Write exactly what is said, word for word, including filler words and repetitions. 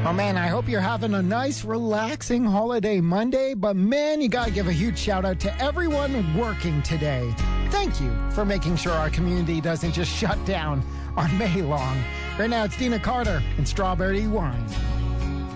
Oh, man, I hope you're having a nice, relaxing holiday Monday. But, man, you got to give a huge shout-out to everyone working today. Thank you for making sure our community doesn't just shut down on May long. Right now, it's Dina Carter and Strawberry Wine.